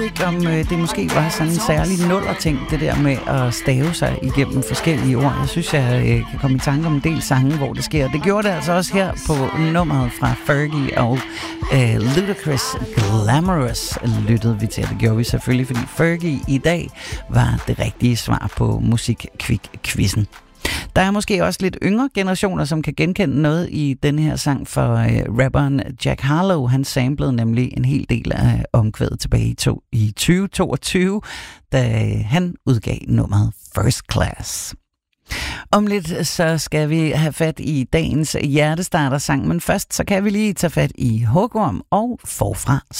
Ikke om det måske var sådan en særlig nullerting, det der med at stave sig igennem forskellige ord. Jeg synes, jeg kan komme i tanke om en del sange, hvor det sker. Det gjorde det altså også her på nummeret fra Fergie og Ludacris. Glamorous lyttede vi til. Det gjorde vi selvfølgelig, fordi Fergie i dag var det rigtige svar på Musikkvik-quizzen. Der er måske også lidt yngre generationer, som kan genkende noget i denne her sang for rapperen Jack Harlow. Han samplede nemlig en hel del af omkvædet tilbage i 2022, da han udgav nummeret First Class. Om lidt så skal vi have fat i dagens hjertestarter-sang, men først så kan vi lige tage fat i Hugorm og Forfra